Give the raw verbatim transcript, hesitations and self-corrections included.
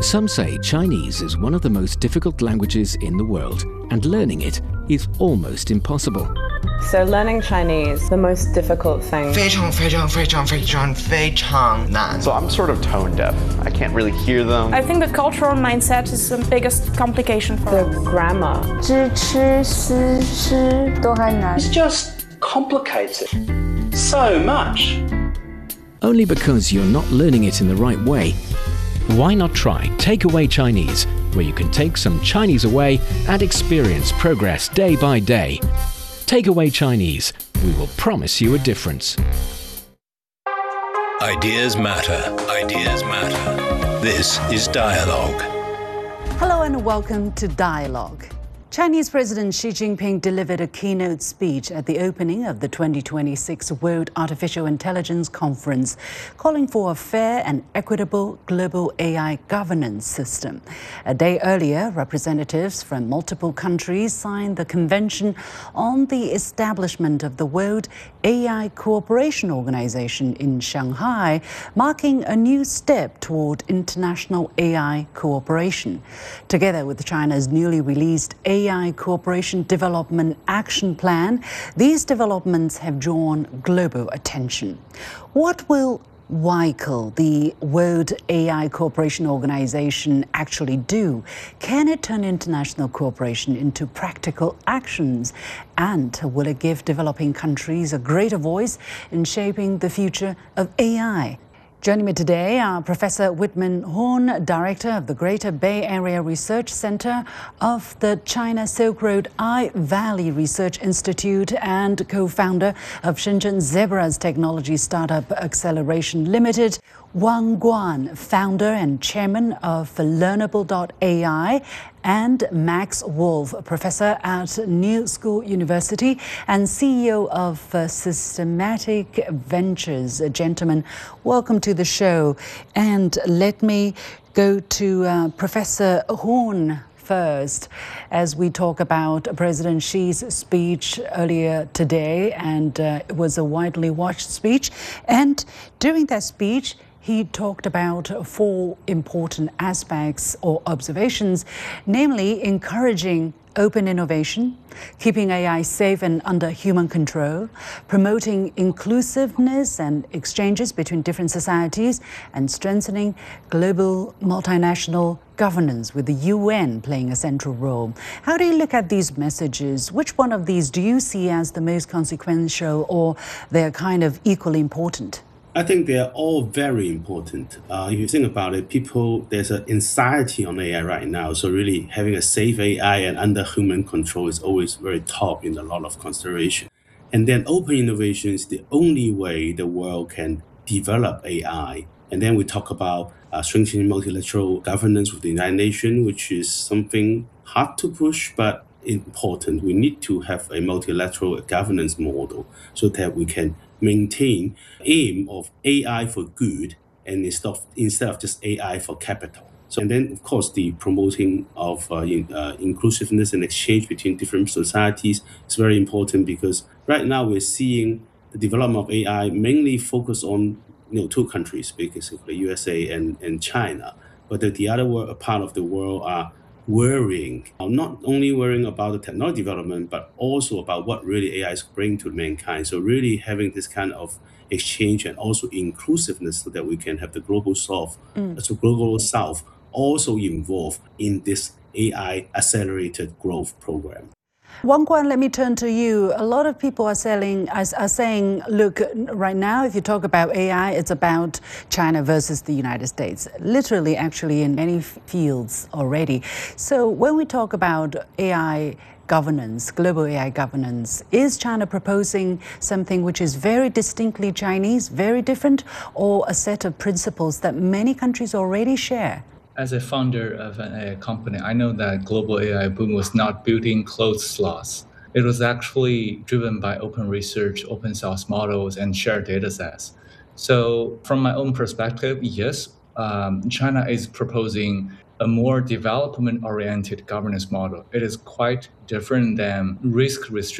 Some say Chinese is one of the most difficult languages in the world, and learning it is almost impossible. So learning Chinese, the most difficult thing. 非常非常非常非常非常难. So I'm sort of tone deaf. I can't really hear them. I think the cultural mindset is the biggest complication for The us. grammar. 知吃思吃都还难。 It's just complicated. So much. Only because you're not learning it in the right way. Why not try Takeaway Chinese, where you can take some Chinese away and experience progress day by day. Takeaway Chinese. We will promise you a difference. Ideas matter. Ideas matter. This is Dialogue. Hello and welcome to Dialogue. Chinese President Xi Jinping delivered a keynote speech at the opening of the twenty twenty-six World Artificial Intelligence Conference, calling for a fair and equitable global A I governance system. A day earlier, representatives from multiple countries signed the Convention on the Establishment of the World A I Cooperation Organization in Shanghai, marking a new step toward international A I cooperation. Together with China's newly released A I Cooperation Development Action Plan, these developments have drawn global attention. What will W I C L, the World A I Cooperation Organization, actually do? Can it turn international cooperation into practical actions? And will it give developing countries a greater voice in shaping the future of A I? Joining me today are Professor Whitman Horn, Director of the Greater Bay Area Research Center of the China Silk Road I-Valley Research Institute and co-founder of Shenzhen Zebra's technology startup Acceleration Limited, Wang Guan, founder and chairman of Learnable dot A I, and Max Wolf, professor at New School University and C E O of uh, Systematic Ventures. Gentlemen, welcome to the show. And let me go to uh, Professor Horn first, as we talk about President Xi's speech earlier today, and uh, it was a widely watched speech. And during that speech, he talked about four important aspects or observations, namely encouraging open innovation, keeping A I safe and under human control, promoting inclusiveness and exchanges between different societies, and strengthening global multinational governance with the U N playing a central role. How do you look at these messages? Which one of these do you see as the most consequential, or they're kind of equally important? I think they're all very important. Uh, if you think about it, people, there's an anxiety on A I right now. So really having a safe A I and under human control is always very top in a lot of consideration. And then open innovation is the only way the world can develop A I. And then we talk about uh, strengthening multilateral governance with the United Nations, which is something hard to push, but important. We need to have a multilateral governance model so that we can maintain aim of A I for good and instead of, instead of just A I for capital. So, and then, of course, the promoting of uh, in, uh, inclusiveness and exchange between different societies is very important, because right now we're seeing the development of A I mainly focus on you know two countries, basically U S A and, and China. But the, the other world, part of the world are worrying, not only worrying about the technology development, but also about what really A I is bringing to mankind. So really having this kind of exchange and also inclusiveness so that we can have the global south, mm. so global south also involved in this A I accelerated growth program. Wang Guan, let me turn to you. A lot of people are, selling, are, are saying, look, right now, if you talk about A I, it's about China versus the United States, literally, actually, in many fields already. So when we talk about A I governance, global A I governance, is China proposing something which is very distinctly Chinese, very different, or a set of principles that many countries already share? As a founder of an A I company, I know that global A I boom was not built in closed slots. It was actually driven by open research, open source models, and shared data sets. So from my own perspective, yes, um, China is proposing a more development-oriented governance model. It is quite different than risk restriction